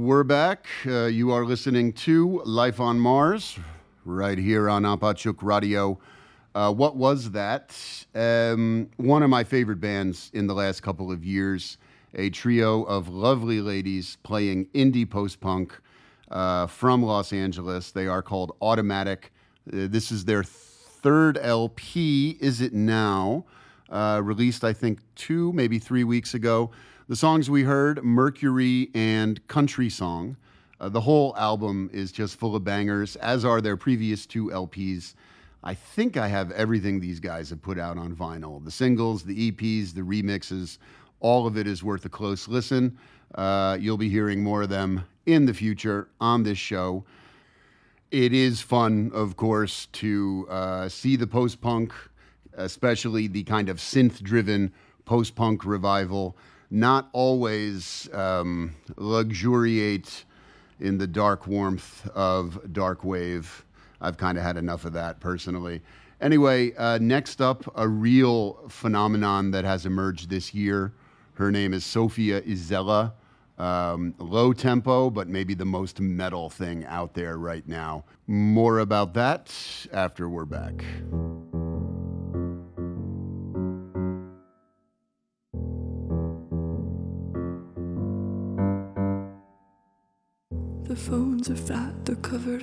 We're back. You are listening to Life on Mars, right here on Apachuk Radio. What was that? One of my favorite bands in the last couple of years, a trio of lovely ladies playing indie post-punk from Los Angeles. They are called Automatic. This is their third LP, Is It Now? Released, I think, 2, maybe 3 weeks ago. The songs we heard, Mercury and Country Song. The whole album is just full of bangers, as are their previous 2 LPs. I think I have everything these guys have put out on vinyl. The singles, the EPs, the remixes, all of it is worth a close listen. You'll be hearing more of them in the future on this show. It is fun, of course, to see the post-punk, especially the kind of synth-driven post-punk revival, not always luxuriate in the dark warmth of dark wave. I've kind of had enough of that personally. Anyway, next up, a real phenomenon that has emerged this year. Her name is Sofia Izela. Low tempo, but maybe the most metal thing out there right now. More about that after we're back. The phones are flat, they're covered